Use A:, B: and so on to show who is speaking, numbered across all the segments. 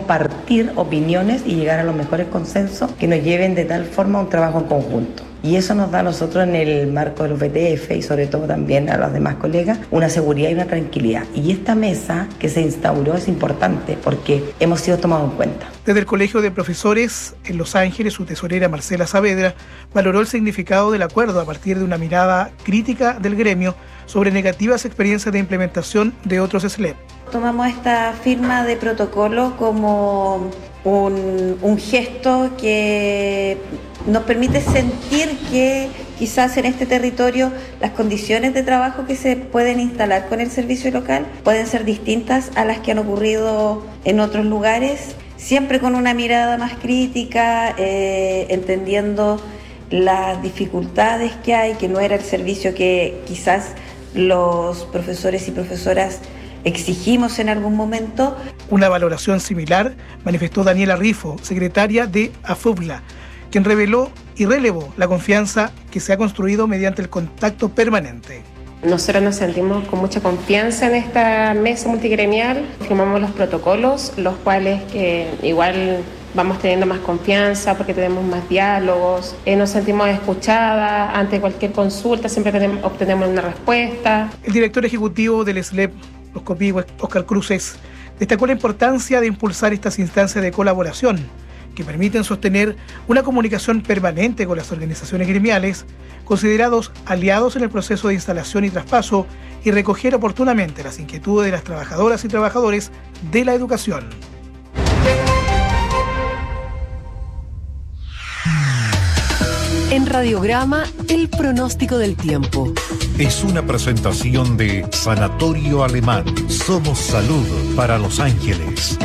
A: compartir opiniones y llegar a los mejores consensos que nos lleven de tal forma a un trabajo en conjunto. Y eso nos da a nosotros en el marco de los BTF y sobre todo también a los demás colegas una seguridad y una tranquilidad. Y esta mesa que se instauró es importante porque hemos sido tomados en cuenta.
B: Desde el Colegio de Profesores en Los Ángeles, su tesorera Marcela Saavedra valoró el significado del acuerdo a partir de una mirada crítica del gremio sobre negativas experiencias de implementación de otros SLEP.
C: Tomamos esta firma de protocolo como un gesto que nos permite sentir que quizás en este territorio las condiciones de trabajo que se pueden instalar con el servicio local pueden ser distintas a las que han ocurrido en otros lugares, siempre con una mirada más crítica, entendiendo las dificultades que hay, que no era el servicio que quizás los profesores y profesoras exigimos en algún momento.
B: Una valoración similar manifestó Daniela Rifo, secretaria de AFUBLA, quien reveló y relevó la confianza que se ha construido mediante el contacto permanente.
D: Nosotros nos sentimos con mucha confianza en esta mesa multigremial, firmamos los protocolos, los cuales que igual vamos teniendo más confianza porque tenemos más diálogos, nos sentimos escuchadas ante cualquier consulta, siempre obtenemos una respuesta.
B: El director ejecutivo del SLEP, los Copihue, Óscar Cruces, destacó la importancia de impulsar estas instancias de colaboración que permiten sostener una comunicación permanente con las organizaciones gremiales, considerados aliados en el proceso de instalación y traspaso, y recoger oportunamente las inquietudes de las trabajadoras y trabajadores de la educación.
E: En Radiograma, el pronóstico del tiempo.
F: Es una presentación de Sanatorio Alemán. Somos salud para Los Ángeles.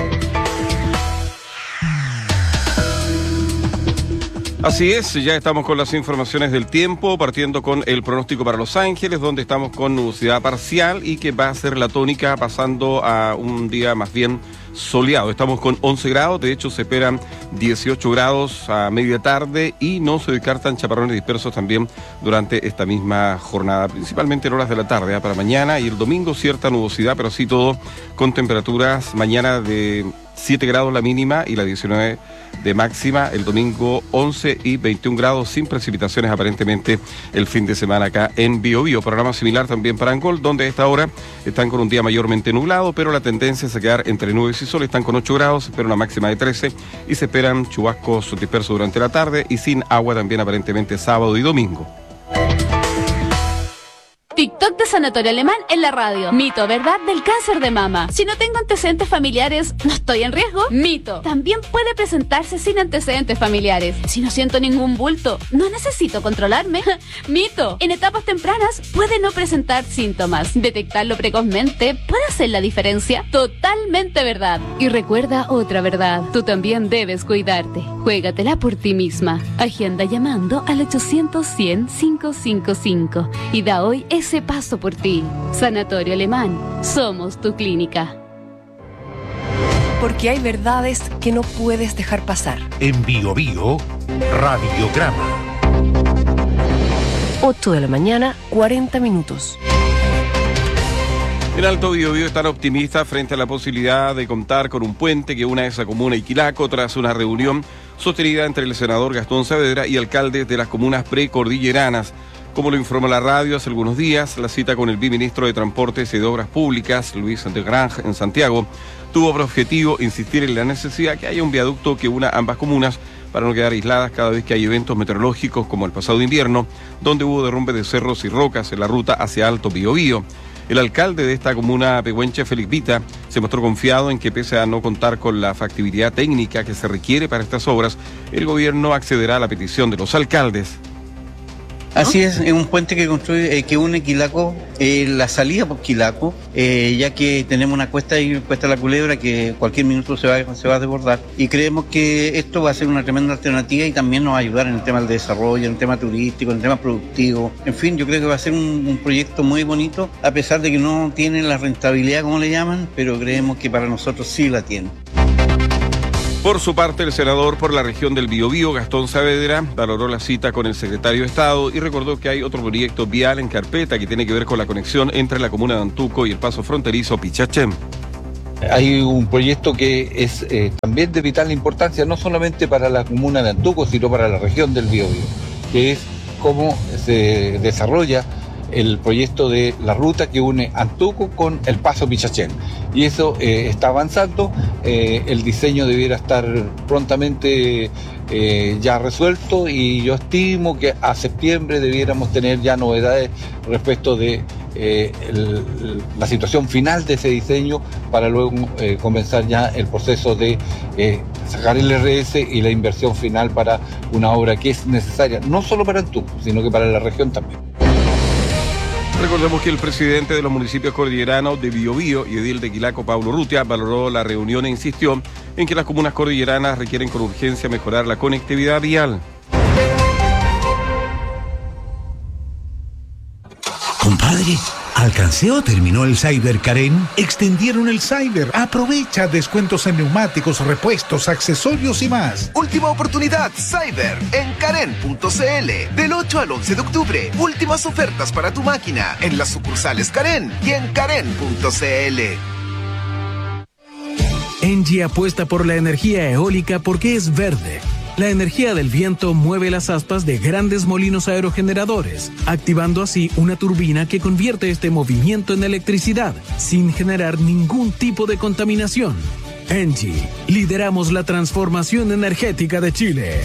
G: Así es, ya estamos con las informaciones del tiempo, partiendo con el pronóstico para Los Ángeles, donde estamos con nubosidad parcial y que va a ser la tónica pasando a un día más bien soleado. Estamos con 11 grados, de hecho se esperan 18 grados a media tarde y no se descartan chaparrones dispersos también durante esta misma jornada, principalmente en horas de la tarde, para mañana y el domingo cierta nubosidad, pero así todo con temperaturas mañana de 7 grados la mínima y la 19 de máxima, el domingo 11 y 21 grados sin precipitaciones aparentemente el fin de semana acá en Biobío. Programa similar también para Angol, donde a esta hora están con un día mayormente nublado, pero la tendencia es a quedar entre nubes y sol. Están con 8 grados, se espera una máxima de 13 y se esperan chubascos dispersos durante la tarde y sin agua también aparentemente sábado y domingo.
H: TikTok de Sanatorio Alemán en la radio. Mito, ¿verdad? Del cáncer de mama. Si no tengo antecedentes familiares, ¿no estoy en riesgo? Mito. También puede presentarse sin antecedentes familiares. Si no siento ningún bulto, ¿no necesito controlarme? Mito. En etapas tempranas puede no presentar síntomas. Detectarlo precozmente puede hacer la diferencia. Totalmente verdad. Y recuerda otra verdad. Tú también debes cuidarte. Juégatela por ti misma. Agenda llamando al 800-100-555 y da hoy ese paso por ti. Sanatorio Alemán, somos tu clínica.
E: Porque hay verdades que no puedes dejar pasar.
F: En Biobío, Radiograma.
E: 8 de la mañana, 40 minutos.
G: En Alto Biobío están optimistas frente a la posibilidad de contar con un puente que una esa comuna y Quilaco tras una reunión sostenida entre el senador Gastón Saavedra y alcaldes de las comunas precordilleranas. Como lo informó la radio hace algunos días, la cita con el viceministro de Transportes y de Obras Públicas, Luis de Grange, en Santiago, tuvo por objetivo insistir en la necesidad que haya un viaducto que una ambas comunas para no quedar aisladas cada vez que hay eventos meteorológicos como el pasado invierno, donde hubo derrumbe de cerros y rocas en la ruta hacia Alto Biobío. El alcalde de esta comuna pehuenche, Félix Vita, se mostró confiado en que pese a no contar con la factibilidad técnica que se requiere para estas obras, el gobierno accederá a la petición de los alcaldes.
I: Así es un puente que construye, que une Quilaco, la salida por Quilaco, ya que tenemos una cuesta ahí, Cuesta La Culebra, que cualquier minuto se va a desbordar. Y creemos que esto va a ser una tremenda alternativa y también nos va a ayudar en el tema del desarrollo, en el tema turístico, en el tema productivo. En fin, yo creo que va a ser un proyecto muy bonito, a pesar de que no tiene la rentabilidad, como le llaman, pero creemos que para nosotros sí la tiene.
G: Por su parte, el senador por la región del Biobío, Gastón Saavedra, valoró la cita con el secretario de Estado y recordó que hay otro proyecto vial en carpeta que tiene que ver con la conexión entre la comuna de Antuco y el paso fronterizo Pichachén.
J: Hay un proyecto que es también de vital importancia, no solamente para la comuna de Antuco, sino para la región del Biobío, que es cómo se desarrolla el proyecto de la ruta que une Antuco con el Paso Pichachén. Y eso está avanzando, el diseño debiera estar prontamente ya resuelto, y yo estimo que a septiembre debiéramos tener ya novedades respecto de la situación final de ese diseño, para luego comenzar ya el proceso de sacar el RS y la inversión final para una obra que es necesaria, no solo para Antuco, sino que para la región también.
G: Recordemos que el presidente de los municipios cordilleranos de Biobío y edil de Quilaco, Pablo Urrutia, valoró la reunión e insistió en que las comunas cordilleranas requieren con urgencia mejorar la conectividad vial.
K: Compadre, ¿alcancé o terminó el Cyber Karen?
L: Extendieron el Cyber. Aprovecha descuentos en neumáticos, repuestos, accesorios y más.
M: Última oportunidad Cyber en Karen.cl. Del 8 al 11 de octubre. Últimas ofertas para tu máquina en las sucursales Karen y en Karen.cl.
N: Engie apuesta por la energía eólica porque es verde. La energía del viento mueve las aspas de grandes molinos aerogeneradores, activando así una turbina que convierte este movimiento en electricidad, sin generar ningún tipo de contaminación. Engie, lideramos la transformación energética de Chile.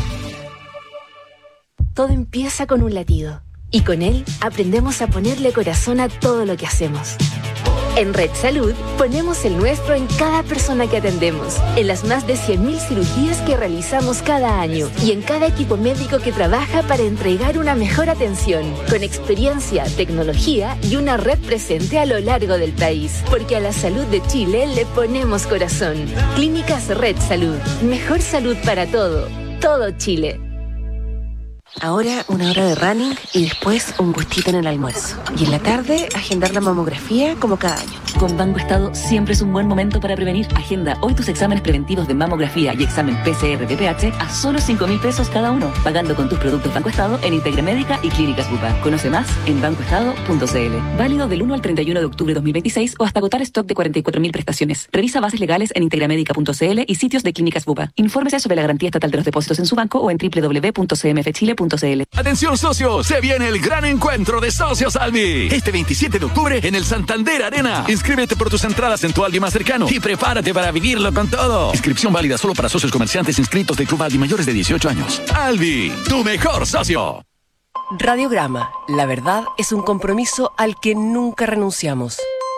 O: Todo empieza con un latido, y con él aprendemos a ponerle corazón a todo lo que hacemos. En Red Salud ponemos el nuestro en cada persona que atendemos, en las más de 100.000 cirugías que realizamos cada año y en cada equipo médico que trabaja para entregar una mejor atención, con experiencia, tecnología y una red presente a lo largo del país. Porque a la salud de Chile le ponemos corazón. Clínicas Red Salud. Mejor salud para todo Chile.
E: Ahora una hora de running y después un gustito en el almuerzo. Y en la tarde, agendar la mamografía como cada año.
P: Con Banco Estado siempre es un buen momento para prevenir. Agenda hoy tus exámenes preventivos de mamografía y examen PCR-BPH a solo 5.000 pesos cada uno, pagando con tus productos Banco Estado en Integramédica y Clínicas Bupa. Conoce más en bancoestado.cl. Válido del 1 al 31 de octubre de 2026 o hasta agotar stock de 44.000 prestaciones. Revisa bases legales en integramédica.cl y sitios de Clínicas Bupa. Infórmese sobre la garantía estatal de los depósitos en su banco o en www.cmfchile.cl.
Q: Atención socios, se viene el gran encuentro de socios Albi. Este 27 de octubre en el Santander Arena. Inscríbete por tus entradas en tu Albi más cercano y prepárate para vivirlo con todo. Inscripción válida solo para socios comerciantes inscritos del Club Albi mayores de 18 años. Albi, tu mejor socio.
E: Radiograma, la verdad es un compromiso al que nunca renunciamos.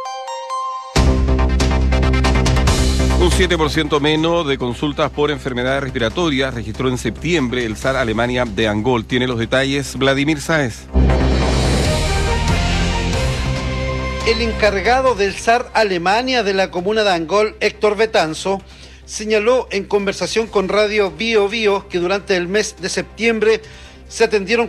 G: Un 7% menos de consultas por enfermedades respiratorias registró en septiembre el SAR Alemania de Angol. Tiene los detalles Vladimir Sáez.
R: El encargado del SAR Alemania de la comuna de Angol, Héctor Betanzo, señaló en conversación con Radio Biobío que durante el mes de septiembre se atendieron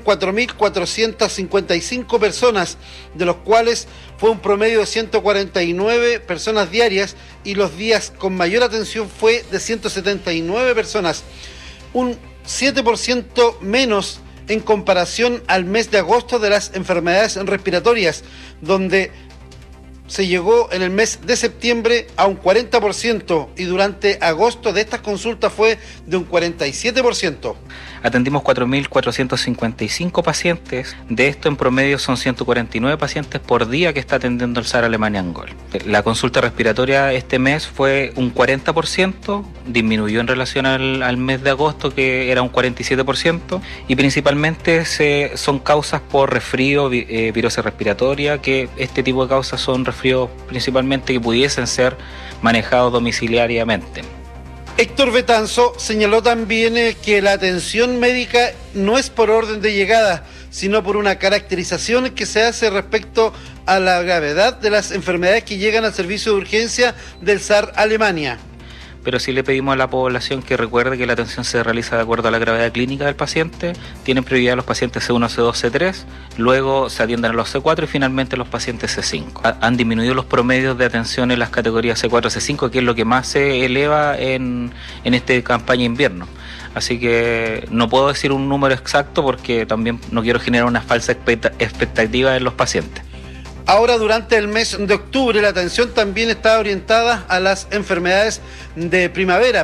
R: 4.455 personas, de los cuales fue un promedio de 149 personas diarias y los días con mayor atención fue de 179 personas, un 7% menos en comparación al mes de agosto de las enfermedades respiratorias, donde se llegó en el mes de septiembre a un 40% y durante agosto de estas consultas fue de un 47%.
S: Atendimos 4.455 pacientes, de esto en promedio son 149 pacientes por día que está atendiendo el SAR Alemania Angol. La consulta respiratoria este mes fue un 40%, disminuyó en relación al mes de agosto que era un 47% y principalmente son causas por resfrío, virosis respiratoria, que este tipo de causas son resfríos principalmente que pudiesen ser manejados domiciliariamente.
R: Héctor Betanzo señaló también que la atención médica no es por orden de llegada, sino por una caracterización que se hace respecto a la gravedad de las enfermedades que llegan al servicio de urgencia del SAR Alemania.
S: Pero sí le pedimos a la población que recuerde que la atención se realiza de acuerdo a la gravedad clínica del paciente. Tienen prioridad los pacientes C1, C2, C3, luego se atienden a los C4 y finalmente los pacientes C5. Han disminuido los promedios de atención en las categorías C4, C5, que es lo que más se eleva en esta campaña invierno. Así que no puedo decir un número exacto porque también no quiero generar una falsa expectativa en los pacientes.
R: Ahora, durante el mes de octubre, la atención también está orientada a las enfermedades de primavera.